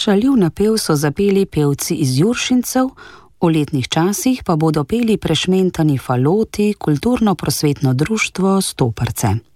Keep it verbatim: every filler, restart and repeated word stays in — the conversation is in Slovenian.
Šaljiv napev so zapeli pevci iz Juršincev, v letnih časih pa bodo peli prešmentani Faloti, kulturno-prosvetno društvo Stoperce.